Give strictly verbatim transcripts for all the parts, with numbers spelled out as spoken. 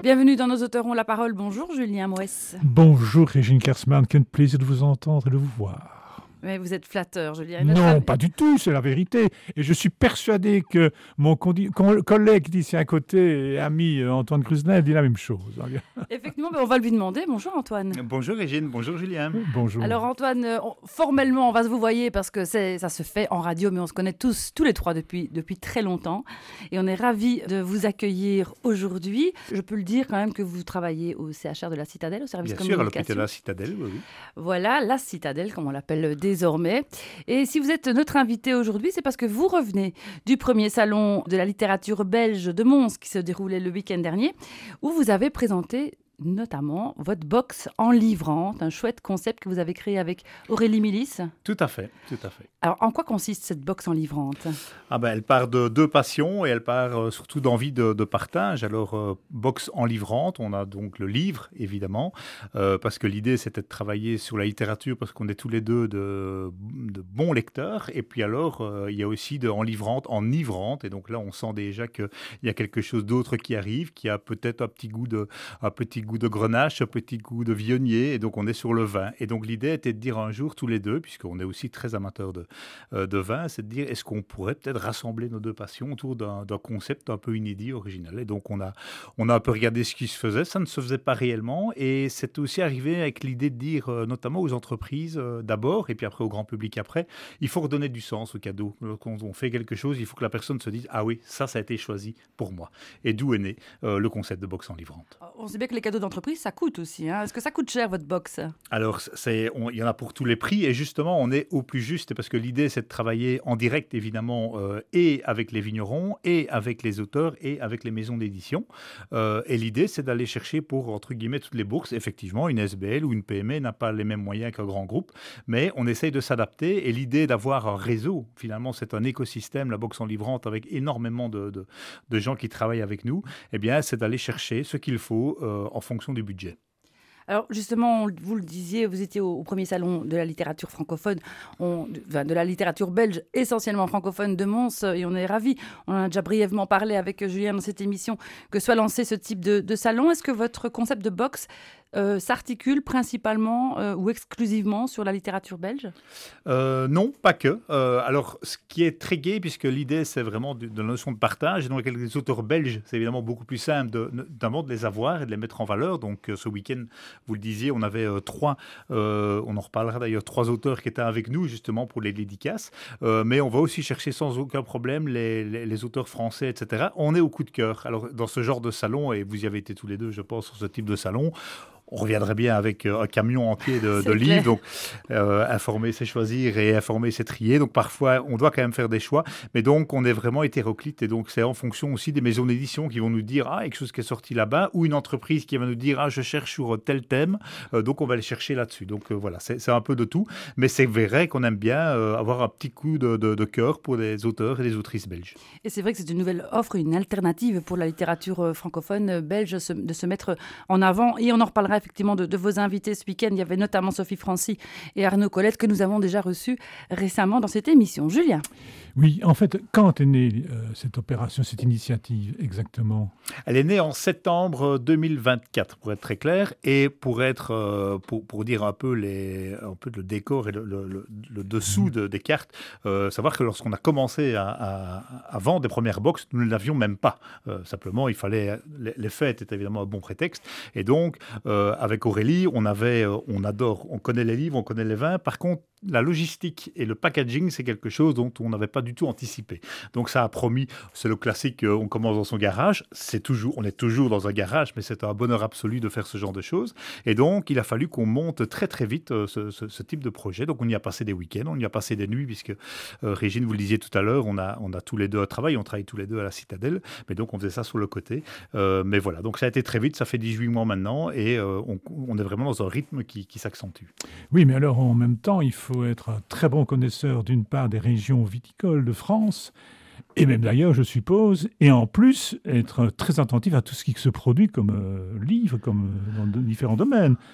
Bienvenue dans Nos auteurs ont la parole. Bonjour Julien Moès. Bonjour Régine Kersman, quel plaisir de vous entendre et de vous voir. Mais vous êtes flatteur, Julien. Non, Notre... pas du tout, c'est la vérité. Et je suis persuadé que mon condi- co- collègue d'ici à côté et ami euh, Antoine Crusnel dit la même chose. Effectivement, ben on va lui demander. Bonjour Antoine. Bonjour Régine, bonjour Julien. Bonjour. Alors Antoine, euh, on- formellement, on va se vous voyez parce que c'est, ça se fait en radio, mais on se connaît tous, tous les trois depuis, depuis très longtemps. Et on est ravis de vous accueillir aujourd'hui. Je peux le dire quand même que vous travaillez au C H R de la Citadelle, au service Bien sûr, à communication. l'hôpital de la Citadelle, oui, oui. Voilà, la Citadelle, comme on l'appelle désormais. Et si vous êtes notre invité aujourd'hui, c'est parce que vous revenez du premier salon de la littérature belge de Mons qui se déroulait le week-end dernier, où vous avez présenté notamment votre box enlivrante, un chouette concept que vous avez créé avec Aurélie Milis. Tout à fait, tout à fait. Alors, en quoi consiste cette box enlivrante ? Ah ben, elle part de deux passions et elle part euh, surtout d'envie de, de partage. Alors, euh, box enlivrante, on a donc le livre, évidemment, euh, parce que l'idée, c'était de travailler sur la littérature, parce qu'on est tous les deux de, de bons lecteurs. Et puis alors, euh, il y a aussi de enlivrante, enivrante. Et donc là, on sent déjà qu'il y a quelque chose d'autre qui arrive, qui a peut-être un petit goût de, un petit goût de grenache, un petit goût de viognier. Et donc, on est sur le vin. Et donc, l'idée était de dire un jour, tous les deux, puisqu'on est aussi très amateurs de, euh, de vin, c'est de dire, est-ce qu'on pourrait peut-être rassembler nos deux passions autour d'un, d'un concept un peu inédit, original. Et donc, on a, on a un peu regardé ce qui se faisait. Ça ne se faisait pas réellement. Et c'est aussi arrivé avec l'idée de dire, euh, notamment aux entreprises euh, d'abord, et puis après au grand public après, il faut redonner du sens au cadeau. Quand on fait quelque chose, il faut que la personne se dise, ah oui, ça, ça a été choisi pour moi. Et d'où est né euh, le concept de box enlivrante. On sait bien que les cadeaux d'entreprise, ça coûte aussi. Hein. Est-ce que ça coûte cher, votre box ? Alors, c'est, on, il y en a pour tous les prix. Et justement, on est au plus juste parce que l'idée, c'est de travailler en direct, évidemment, euh, et avec les vignerons, et avec les auteurs, et avec les maisons d'édition. Euh, et l'idée, c'est d'aller chercher pour, entre guillemets, toutes les bourses. Effectivement, une S B L ou une P M E n'a pas les mêmes moyens qu'un grand groupe, mais on essaye de s'adapter. Et l'idée d'avoir un réseau, finalement, c'est un écosystème, la box enlivrante, avec énormément de, de, de gens qui travaillent avec nous, eh bien, c'est d'aller chercher ce qu'il faut euh, en fonction du budget. Alors justement, vous le disiez, vous étiez au, au premier salon de la littérature francophone, on, de, enfin, de la littérature belge essentiellement francophone de Mons, et on est ravis. On en a déjà brièvement parlé avec Julien dans cette émission, que soit lancé ce type de, de salon. Est-ce que votre concept de box euh, s'articule principalement euh, ou exclusivement sur la littérature belge ? euh, Non, pas que. Euh, alors, ce qui est très gai, puisque l'idée, c'est vraiment de, de la notion de partage, et donc avec les auteurs belges, c'est évidemment beaucoup plus simple de, notamment de les avoir et de les mettre en valeur. Donc, euh, ce week-end, vous le disiez, on avait euh, trois, euh, on en reparlera d'ailleurs, trois auteurs qui étaient avec nous, justement, pour les dédicaces. Euh, mais on va aussi chercher sans aucun problème les, les, les auteurs français, et cetera. On est au coup de cœur. Alors, dans ce genre de salon, et vous y avez été tous les deux, je pense, sur ce type de salon, on reviendrait bien avec un camion entier de, de livres. Donc, euh, informer, c'est choisir et informer, c'est trier. Donc, parfois, on doit quand même faire des choix. Mais donc, on est vraiment hétéroclite. Et donc, c'est en fonction aussi des maisons d'édition qui vont nous dire, ah, quelque chose qui est sorti là-bas, ou une entreprise qui va nous dire, ah, je cherche sur tel thème. Euh, donc, on va aller chercher là-dessus. Donc, euh, voilà, c'est, c'est un peu de tout. Mais c'est vrai qu'on aime bien euh, avoir un petit coup de, de, de cœur pour les auteurs et les autrices belges. Et c'est vrai que c'est une nouvelle offre, une alternative pour la littérature francophone belge de se mettre en avant. Et on en reparlera effectivement de, de vos invités ce week-end. Il y avait notamment Sophie Francy et Arnaud Colette que nous avons déjà reçus récemment dans cette émission. Julien ? Oui, en fait, quand est née euh, cette opération, cette initiative exactement ? Elle est née en septembre deux mille vingt-quatre, pour être très clair, et pour être, euh, pour, pour dire un peu les, un peu le décor et le, le, le, le dessous de, des cartes, euh, savoir que lorsqu'on a commencé à, à, à vendre des premières boxes, nous ne l'avions même pas. Euh, simplement, il fallait, les, les fêtes étaient évidemment un bon prétexte, et donc euh, avec Aurélie, on avait, on adore, on connaît les livres, on connaît les vins. Par contre, la logistique et le packaging, c'est quelque chose dont on n'avait pas du tout anticipé. Donc ça a promis, c'est le classique, on commence dans son garage, c'est toujours, on est toujours dans un garage, mais c'est un bonheur absolu de faire ce genre de choses. Et donc, il a fallu qu'on monte très très vite euh, ce, ce, ce type de projet. Donc on y a passé des week-ends, on y a passé des nuits, puisque euh, Régine, vous le disiez tout à l'heure, on a, on a tous les deux un travail, on travaille tous les deux à la Citadelle, mais donc on faisait ça sur le côté. Euh, mais voilà, donc ça a été très vite, ça fait dix-huit mois maintenant, et euh, on, on est vraiment dans un rythme qui, qui s'accentue. Oui, mais alors en même temps, il faut être un très bon connaisseur d'une part des régions viticoles de France, et même d'ailleurs, je suppose, et en plus, être très attentif à tout ce qui se produit comme euh, livre, comme euh, dans de différents domaines.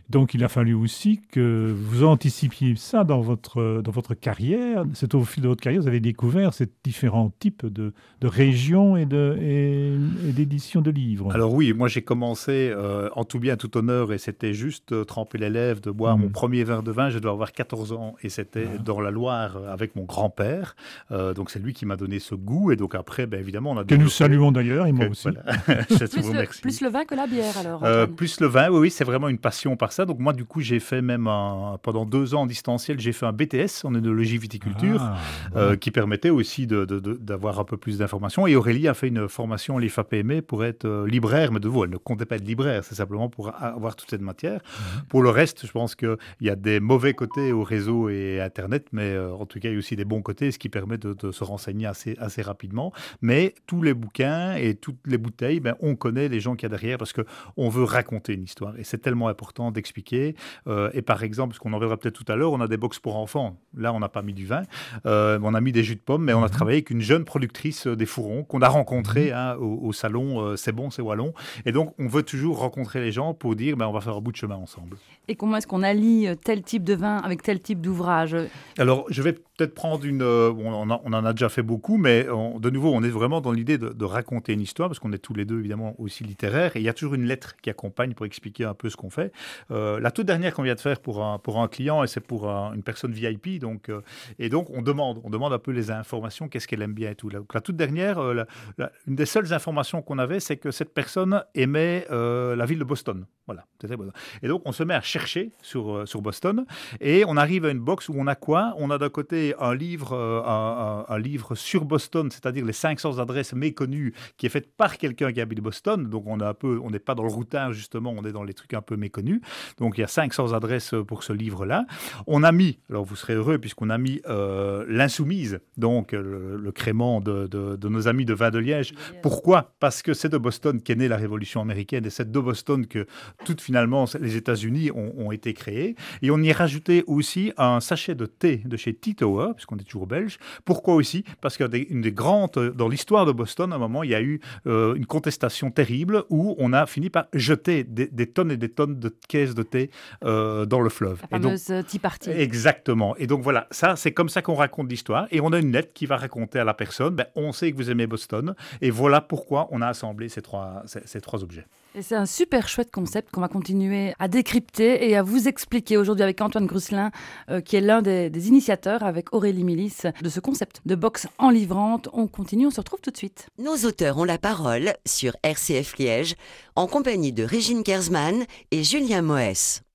Donc il a fallu aussi que vous anticipiez ça dans votre, dans votre carrière. C'est au fil de votre carrière, vous avez découvert ces différents types de, de régions et, de, et, et d'éditions de livres. Alors oui, moi j'ai commencé euh, en tout bien, tout honneur, et c'était juste euh, tremper les lèvres, de boire mmh. mon premier verre de vin. Je devais avoir quatorze ans et c'était ah. dans la Loire avec mon grand-père. Euh, donc c'est lui qui m'a donné ce goût. Et donc après, ben, évidemment, on a... Que nous saluons d'ailleurs, et moi que, aussi. Voilà. Je plus, vous le, remercie. Plus le vin que la bière alors euh, Plus le vin, oui, oui, c'est vraiment une passion par ça. Donc moi, du coup, j'ai fait même un, pendant deux ans en distanciel, j'ai fait un B T S en œnologie viticulture ah, ouais. euh, qui permettait aussi de, de, de, d'avoir un peu plus d'informations. Et Aurélie a fait une formation à l'I F A P M E pour être euh, libraire, mais de vous, elle ne comptait pas être libraire, c'est simplement pour avoir toute cette matière. Mmh. Pour le reste, je pense qu'il y a des mauvais côtés au réseau et Internet, mais euh, en tout cas, il y a aussi des bons côtés, ce qui permet de, de se renseigner assez, assez rapidement. Mais tous les bouquins et toutes les bouteilles, ben, on connaît les gens qu'il y a derrière parce qu'on veut raconter une histoire. Et c'est tellement important d'expliquer. Euh, et par exemple, ce qu'on en verra peut-être tout à l'heure, on a des box pour enfants. Là, on n'a pas mis du vin. Euh, on a mis des jus de pommes, mais on a travaillé avec une jeune productrice des fourrons qu'on a rencontrée hein, au, au salon euh, C'est bon, c'est wallon. Et donc, on veut toujours rencontrer les gens pour dire ben, on va faire un bout de chemin ensemble. Et comment est-ce qu'on allie tel type de vin avec tel type d'ouvrage ? Alors, je vais peut-être prendre une... Euh, on, a, on en a déjà fait beaucoup, mais on, de nouveau, on est vraiment dans l'idée de, de raconter une histoire, parce qu'on est tous les deux, évidemment, aussi littéraires. Et il y a toujours une lettre qui accompagne pour expliquer un peu ce qu'on fait. Euh, la toute dernière qu'on vient de faire pour un, pour un client, et c'est pour un, une personne V I P. Donc, euh, et donc, on demande, on demande un peu les informations, qu'est-ce qu'elle aime bien et tout. Donc, la toute dernière, euh, la, la, une des seules informations qu'on avait, c'est que cette personne aimait euh, la ville de Boston. Voilà. C'était bon. Et donc, on se met à chercher sur, euh, sur Boston, et on arrive à une box où on a quoi ? On a d'un côté un livre, euh, un, un, un livre sur Boston, c'est-à-dire les cinq cents adresses méconnues, qui est fait par quelqu'un qui habite Boston. Donc, on, a un peu, on n'est pas dans le routage, justement, on est dans les trucs un peu méconnus. Donc, il y a cinq cents adresses pour ce livre-là. On a mis, alors vous serez heureux, puisqu'on a mis euh, l'Insoumise, donc le, le crément de, de, de nos amis de Vin de Liège. Pourquoi ? Parce que c'est de Boston qu'est née la Révolution américaine, et c'est de Boston que toutes, finalement, les États-Unis ont, ont été créés. Et on y a rajouté aussi un sachet de thé de chez Titoa, puisqu'on est toujours belge. Pourquoi aussi ? Parce qu'une des grandes, dans l'histoire de Boston, à un moment, il y a eu euh, une contestation terrible où on a fini par jeter des, des tonnes et des tonnes de caisses de thé euh, dans le fleuve. La fameuse Tea Party. Exactement. Et donc voilà, ça, c'est comme ça qu'on raconte l'histoire. Et on a une lettre qui va raconter à la personne, ben, on sait que vous aimez Boston. Et voilà pourquoi on a assemblé ces trois, ces, ces trois objets. Et c'est un super chouette concept qu'on va continuer à décrypter et à vous expliquer aujourd'hui avec Antoine Grusselin, euh, qui est l'un des, des initiateurs avec Aurélie Milis de ce concept de box enivrante. On continue, on se retrouve tout de suite. Nos auteurs ont la parole sur R C F Liège en compagnie de Régine Kersman et Julien Moès.